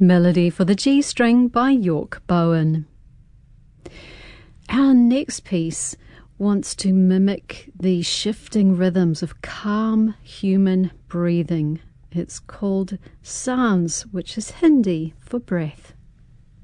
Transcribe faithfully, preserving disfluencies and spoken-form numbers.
Melody for the G String by York Bowen. Our next piece wants to mimic the shifting rhythms of calm human breathing. It's called Saans, which is Hindi for breath.